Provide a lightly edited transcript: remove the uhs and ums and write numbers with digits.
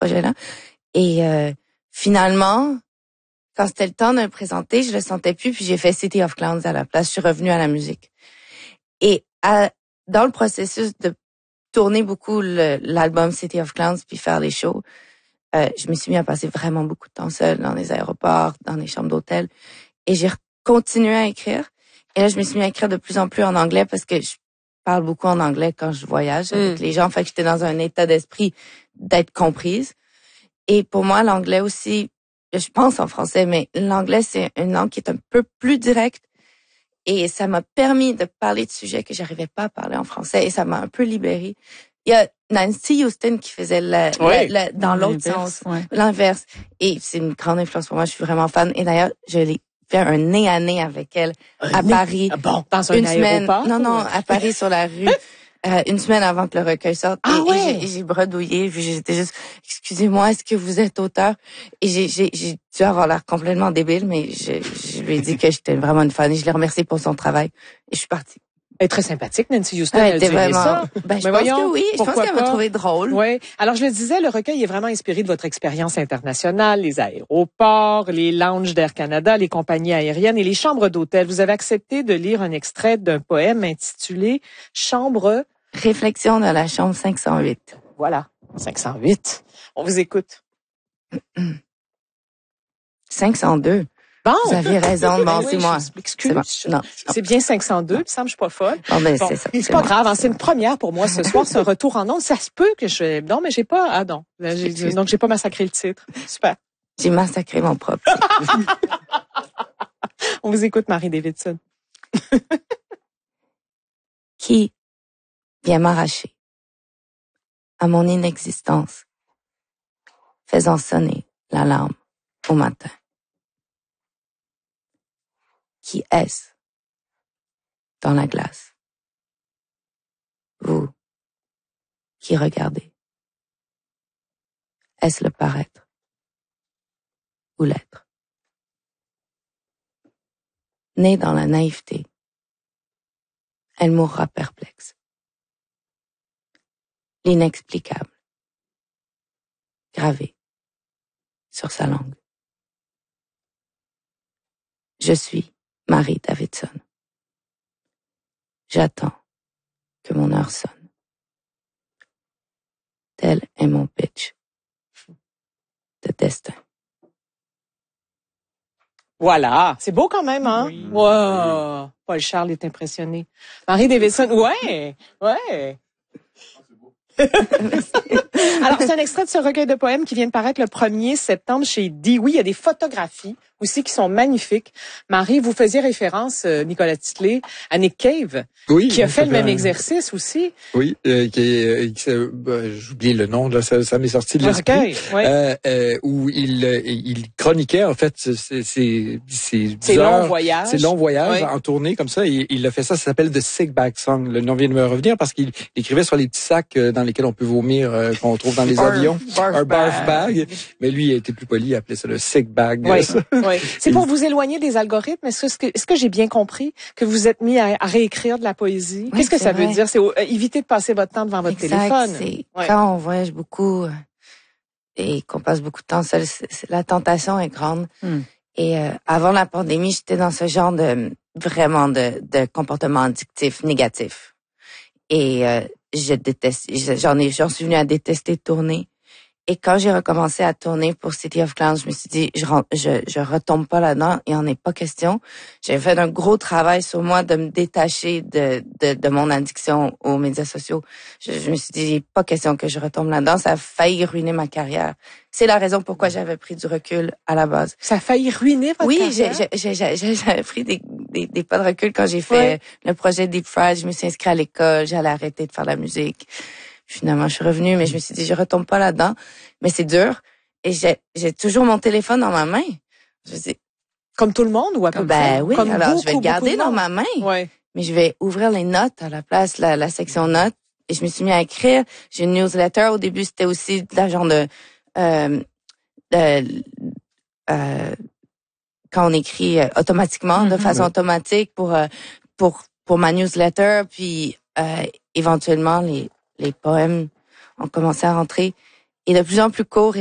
projet-là. Et finalement, quand c'était le temps de le présenter, je le sentais plus, puis j'ai fait City of Clowns à la place. Je suis revenue à la musique. Et dans le processus de tourner beaucoup l'album City of Clowns, puis faire les shows, je me suis mis à passer vraiment beaucoup de temps seule dans les aéroports, dans les chambres d'hôtel. Et j'ai continué à écrire. Et là, je me suis mis à écrire de plus en plus en anglais parce que je parle beaucoup en anglais quand je voyage avec les gens. Fait que j'étais dans un état d'esprit d'être comprise. Et pour moi, l'anglais aussi, je pense en français, mais l'anglais, c'est une langue qui est un peu plus directe. Et ça m'a permis de parler de sujets que j'arrivais pas à parler en français. Et ça m'a un peu libérée. Il y a Nancy Houston qui faisait dans l'autre sens, l'inverse. Et c'est une grande influence pour moi. Je suis vraiment fan. Et d'ailleurs, je l'ai fait un nez à nez avec elle à Paris. Bon, dans un aéroport? Non, à Paris sur la rue. Une semaine avant que le recueil sorte. Et j'ai bredouillé, puis j'étais juste, excusez-moi, est-ce que vous êtes auteur? Et j'ai dû avoir l'air complètement débile, mais je lui ai dit que j'étais vraiment une fan et je l'ai remercié pour son travail. Et je suis partie. Elle est très sympathique, Nancy Houston. Elle était vraiment ça. Je pense que oui. Je pense qu'elle m'a trouvé drôle. Oui. Alors, je le disais, le recueil est vraiment inspiré de votre expérience internationale, les aéroports, les lounges d'Air Canada, les compagnies aériennes et les chambres d'hôtel. Vous avez accepté de lire un extrait d'un poème intitulé Chambre... Réflexion de la chambre 508. Voilà. 508. On vous écoute. 502. Bon. Vous avez raison. Bon, c'est moi. Excuse. Bon. Non. C'est bien 502. Il me semble que je suis pas folle. Bon, c'est ça. C'est pas grave. Hein, c'est une première pour moi ce soir. C'est un retour en ondes. Ça se peut que je... Non, mais j'ai pas... Ah non. Donc, j'ai pas massacré le titre. Super. J'ai massacré mon propre. On vous écoute, Marie Davidson. Qui vient m'arracher à mon inexistence, faisant sonner l'alarme au matin? Qui est-ce dans la glace? Vous qui regardez. Est-ce le paraître ou l'être? Née dans la naïveté, elle mourra perplexe. L'inexplicable, gravé sur sa langue. Je suis Marie Davidson. J'attends que mon heure sonne. Tel est mon pitch de destin. Voilà. C'est beau quand même, hein? Oui. Wow. Paul Charles est impressionné. Marie Davidson, ouais. Alors, c'est un extrait de ce recueil de poèmes qui vient de paraître le 1er septembre chez Dewey. Il y a des photographies aussi qui sont magnifiques. Marie, vous faisiez référence, Nicolas Titley, à Nick Cave, qui a fait le même exercice aussi. Oui, j'oublie le nom, là, ça m'est sorti de l'esprit. Où il chroniquait, en fait, ces longs voyages. Ces longs voyages en tournée, comme ça. Il a fait ça s'appelle The Sick Bag Song. Le nom vient de me revenir parce qu'il écrivait sur les petits sacs dans lesquels on peut vomir, qu'on trouve dans les avions. Un barf bag. Mais lui, il a été plus poli, il appelait ça le Sick Bag. Oui. C'est pour vous éloigner des algorithmes. Est-ce que j'ai bien compris que vous êtes mis à réécrire de la poésie? Oui, qu'est-ce que ça veut dire? C'est éviter de passer votre temps devant votre téléphone. Quand on voyage beaucoup et qu'on passe beaucoup de temps seul, la tentation est grande. Et avant la pandémie, j'étais dans ce genre de comportement addictif, négatif. Et je déteste. J'en suis venue à détester tourner. Et quand j'ai recommencé à tourner pour City of Clowns, je me suis dit, je retombe pas là-dedans, il en est pas question. J'ai fait un gros travail sur moi de me détacher de mon addiction aux médias sociaux. Je me suis dit, pas question que je retombe là-dedans. Ça a failli ruiner ma carrière. C'est la raison pourquoi j'avais pris du recul à la base. Ça a failli ruiner votre carrière? Oui, j'avais pris des pas de recul quand j'ai fait le projet Deep Fried. Je me suis inscrite à l'école, j'allais arrêter de faire de la musique. Finalement, je suis revenue, mais je me suis dit, je retombe pas là-dedans. Mais c'est dur. Et j'ai toujours mon téléphone dans ma main. Je dis, comme tout le monde ou à peu près? Oui, comme alors je vais le garder dans ma main. Ouais. Mais je vais ouvrir les notes à la place, la section notes. Et je me suis mis à écrire. J'ai une newsletter. Au début, c'était aussi de la genre quand on écrit automatiquement, de façon automatique pour ma newsletter. Puis éventuellement, les poèmes ont commencé à rentrer. est de plus en plus court